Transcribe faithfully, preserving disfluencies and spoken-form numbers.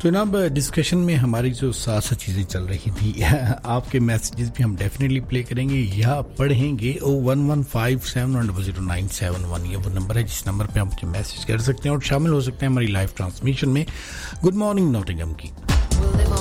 तो जनाब डिस्कशन में हमारी जो साथ साथ चीज़ें चल रही थी आपके मैसेजेस भी हम डेफिनेटली प्ले करेंगे या पढ़ेंगे। ओ one one five seven one double zero nine seven one ये वो नंबर है जिस नंबर पे आप मुझे मैसेज कर सकते हैं और शामिल हो सकते हैं हमारी लाइव ट्रांसमिशन में गुड मॉर्निंग नॉटिंघम की।